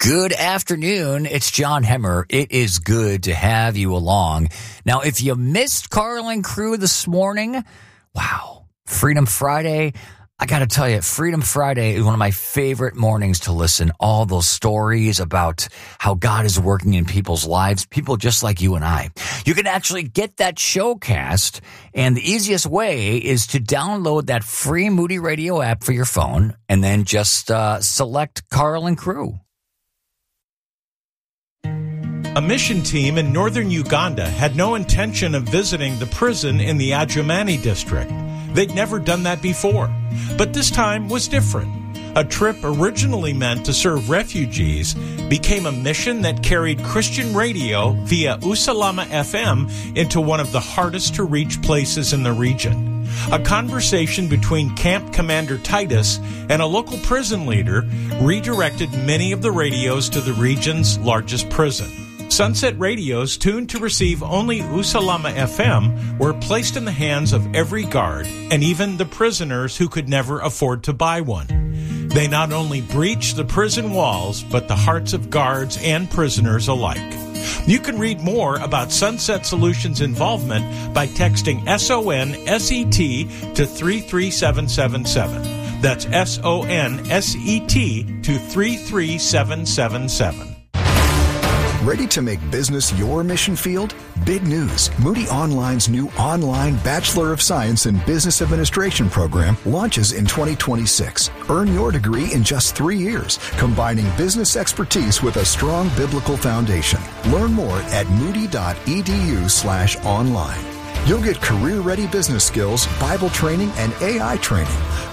Good afternoon. It's John Hemmer. It is good to have you along. Now, if you missed Carl and Crew this morning, wow, Freedom Friday. I got to tell you, Freedom Friday is one of my favorite mornings to listen. All those stories about how God is working in people's lives, people just like you and I. You can actually get that showcast, and the easiest way is to download that free Moody Radio app for your phone, and then just select Carl and Crew. A mission team in northern Uganda had no intention of visiting the prison in the Adjumani district. They'd never done that before. But this time was different. A trip originally meant to serve refugees became a mission that carried Christian radio via Usalama FM into one of the hardest to reach places in the region. A conversation between Camp Commander Titus and a local prison leader redirected many of the radios to the region's largest prison. Sunset radios tuned to receive only Usalama FM were placed in the hands of every guard and even the prisoners who could never afford to buy one. They not only breached the prison walls, but the hearts of guards and prisoners alike. You can read more about Sunset Solutions' involvement by texting SONSET to 33777. That's SONSET to 33777. Ready to make business your mission field? Big news. Moody Online's new online Bachelor of Science in Business Administration program launches in 2026. Earn your degree in just 3 years, combining business expertise with a strong biblical foundation. Learn more at moody.edu/online. You'll get career-ready business skills, Bible training, and AI training.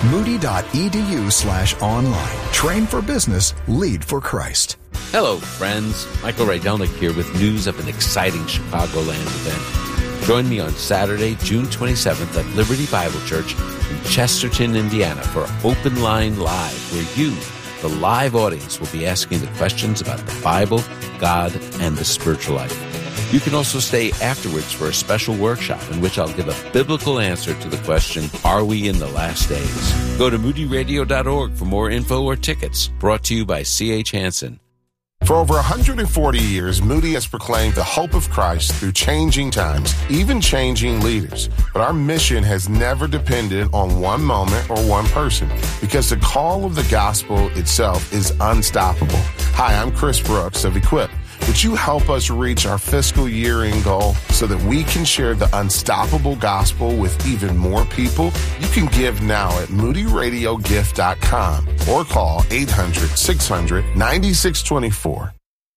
Moody.edu/online. Train for business, lead for Christ. Hello, friends. Michael Rydelnik here with news of an exciting Chicagoland event. Join me on Saturday, June 27th at Liberty Bible Church in Chesterton, Indiana for Open Line Live, where you, the live audience, will be asking the questions about the Bible, God, and the spiritual life. You can also stay afterwards for a special workshop in which I'll give a biblical answer to the question, are we in the last days? Go to moodyradio.org for more info or tickets. Brought to you by C.H. Hansen. For over 140 years, Moody has proclaimed the hope of Christ through changing times, even changing leaders. But our mission has never depended on one moment or one person, because the call of the gospel itself is unstoppable. Hi, I'm Chris Brooks of Equip. Would you help us reach our fiscal year-end goal so that we can share the unstoppable gospel with even more people? You can give now at moodyradiogift.com or call 800-600-9624.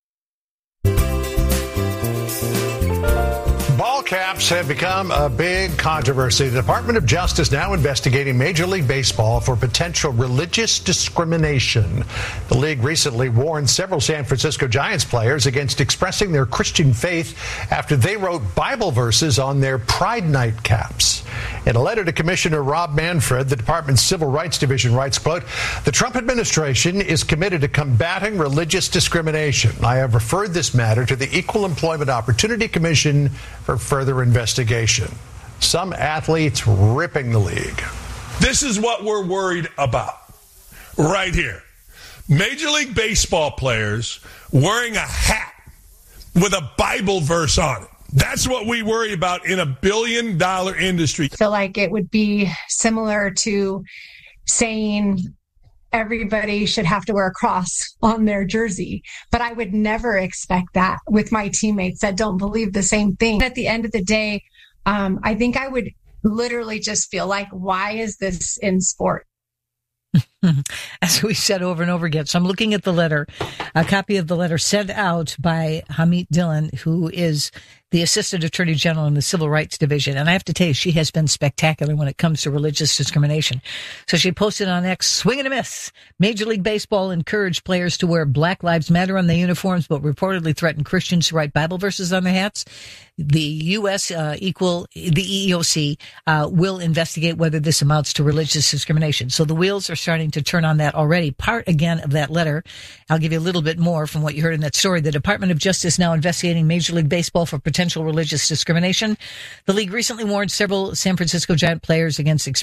Ball caps have become a big controversy. The Department of Justice now investigating Major League Baseball for potential religious discrimination. The league recently warned several San Francisco Giants players against expressing their Christian faith after they wrote Bible verses on their Pride Night caps. In a letter to Commissioner Rob Manfred, the department's Civil Rights Division writes, quote, "The Trump administration is committed to combating religious discrimination. I have referred this matter to the Equal Employment Opportunity Commission for further investigation." Some athletes ripping the league. This is what we're worried about right here. Major League Baseball players wearing a hat with a Bible verse on it. That's what we worry about in a billion-dollar industry. I feel like it would be similar to saying everybody should have to wear a cross on their jersey. But I would never expect that with my teammates that don't believe the same thing. At the end of the day, I think I would literally just feel like, why is this in sport? As we said over and over again. So I'm looking at the letter, a copy of the letter sent out by Hamit Dillon, who is the Assistant Attorney General in the Civil Rights Division. And I have to tell you, she has been spectacular when it comes to religious discrimination. So she posted on X, swing and a miss. Major League Baseball encouraged players to wear Black Lives Matter on their uniforms, but reportedly threatened Christians to write Bible verses on their hats. The U.S. the EEOC will investigate whether this amounts to religious discrimination. So the wheels are starting to turn on that already. Part, again, of that letter, I'll give you a little bit more from what you heard in that story. The Department of Justice now investigating Major League Baseball for potential religious discrimination. The league recently warned several San Francisco Giant players against